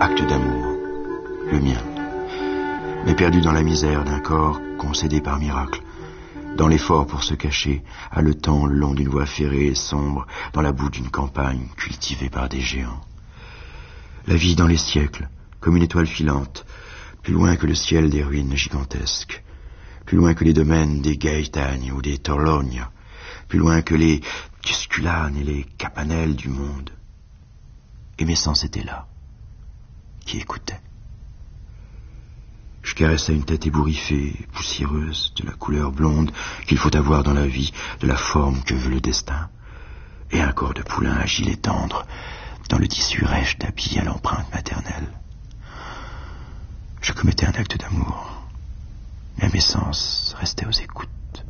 acte d'amour, le mien, mais perdu dans la misère d'un corps concédé par miracle, dans l'effort pour se cacher, haletant le long d'une voie ferrée et sombre, dans la boue d'une campagne cultivée par des géants. La vie dans les siècles, comme une étoile filante, plus loin que le ciel des ruines gigantesques, plus loin que les domaines des Gaetani ou des Torlonia, plus loin que les Tusculanes et les Capanelles du monde. Et mes sens étaient là, qui écoutaient. Je caressais une tête ébouriffée, poussiéreuse, de la couleur blonde qu'il faut avoir dans la vie, de la forme que veut le destin, et un corps de poulain agile et tendre, dans le tissu rêche d'habits à l'empreinte maternelle. Je commettais un acte d'amour, mais mes sens restaient aux écoutes.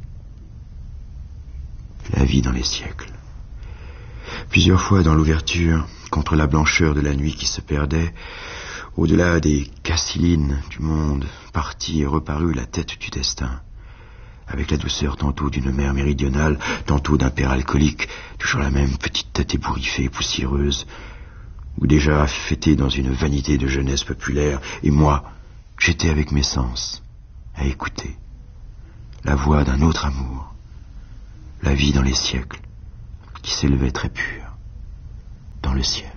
La vie dans les siècles. Plusieurs fois dans l'ouverture, contre la blancheur de la nuit qui se perdait, au-delà des Cassilines du monde, partie et reparut la tête du destin, avec la douceur tantôt d'une mer méridionale, tantôt d'un père alcoolique, toujours la même petite tête ébouriffée et poussiéreuse, ou déjà fêtée dans une vanité de jeunesse populaire, et moi, j'étais avec mes sens, à écouter, la voix d'un autre amour, la vie dans les siècles, qui s'élevait très pure, dans le ciel.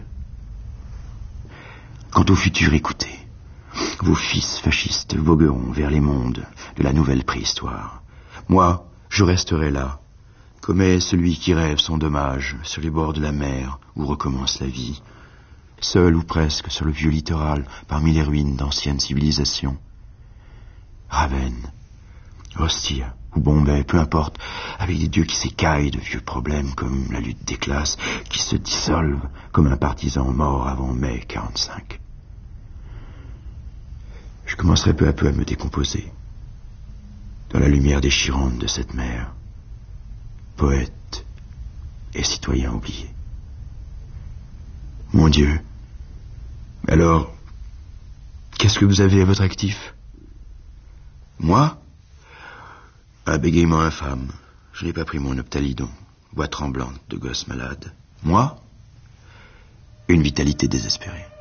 Quant au futur, écoutez, vos fils fascistes vogueront vers les mondes de la nouvelle préhistoire. Moi, je resterai là, comme est celui qui rêve son dommage sur les bords de la mer où recommence la vie, seul ou presque sur le vieux littoral parmi les ruines d'anciennes civilisations. Ravenne, Ostia ou Bombay, peu importe, avec des dieux qui s'écaillent de vieux problèmes comme la lutte des classes, qui se dissolvent comme un partisan mort avant mai 45. Je commencerai peu à peu à me décomposer dans la lumière déchirante de cette mer, poète et citoyen oublié. Mon Dieu, alors, qu'est-ce que vous avez à votre actif? Moi? Un bégaiement infâme. Je n'ai pas pris mon Optalidon, voix tremblante de gosse malade. Moi? Une vitalité désespérée.